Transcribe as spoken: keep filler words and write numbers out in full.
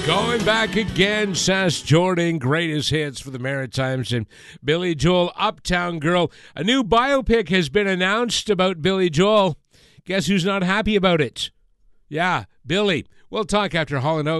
Going back again, Sass Jordan, greatest hits for the Maritimes, and Billy Joel, Uptown Girl. A new biopic has been announced about Billy Joel. Guess who's not happy about it? Yeah, Billy. We'll talk after Hall and Oates.